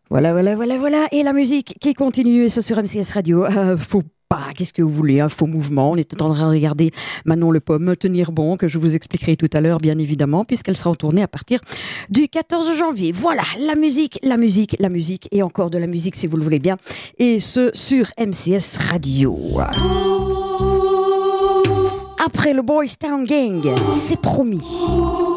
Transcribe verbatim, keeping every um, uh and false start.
Voilà, voilà, voilà, voilà. Et la musique qui continue, et ce sur M C S Radio. Euh, faut pas, qu'est-ce que vous voulez, un faux mouvement. On est en train de regarder Manon Le Pomme tenir bon, que je vous expliquerai tout à l'heure, bien évidemment, puisqu'elle sera en tournée à partir du quatorze janvier. Voilà, la musique, la musique, la musique, et encore de la musique si vous le voulez bien. Et ce sur M C S Radio. Après le Boys Town Gang, c'est promis.